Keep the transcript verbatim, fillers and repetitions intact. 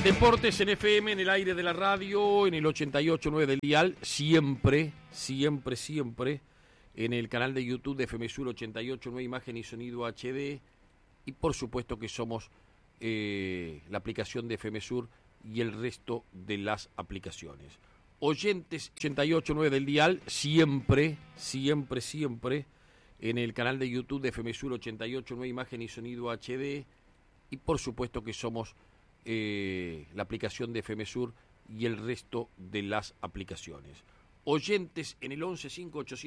Deportes en F M, en el aire de la radio, en el ochenta y ocho punto nueve del dial, siempre, siempre, siempre, en el canal de YouTube de F M Sur ochenta y ocho punto nueve, imagen y sonido H D, y por supuesto que somos eh, la aplicación de F M Sur y el resto de las aplicaciones. Oyentes ochenta y ocho punto nueve del dial, siempre, siempre, siempre, en el canal de YouTube de F M Sur ochenta y ocho punto nueve, imagen y sonido H D, y por supuesto que somos eh, la aplicación de F M Sur y el resto de las aplicaciones. Oyentes en el once cinco ochocientos